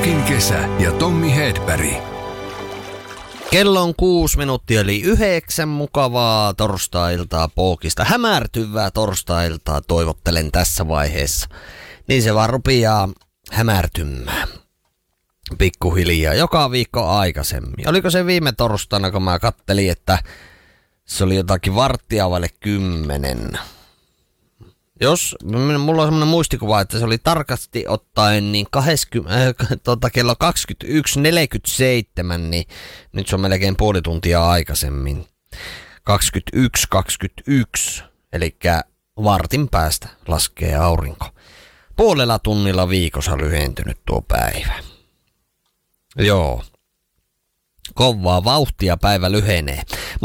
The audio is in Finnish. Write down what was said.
Jokin kesä ja Tommi Hedberg. Kello on 6 minuuttia eli 9. Mukavaa torstai-iltaa Pookista. Hämärtyvää torstai-iltaa toivottelen tässä vaiheessa. Niin se vaan rupeaa hämärtymään. Pikkuhiljaa. Joka viikko aikaisemmin. Oliko se viime torstaina, kun mä kattelin, että se oli jotakin 9:15. Jos, mulla on semmoinen muistikuva, että se oli tarkasti ottaen niin kello 21:47, niin nyt se on melkein puoli tuntia aikaisemmin. 21:21, eli vartin päästä laskee aurinko. Puolella tunnilla viikossa lyhentynyt tuo päivä. Joo. Kovaa vauhtia päivä lyhenee.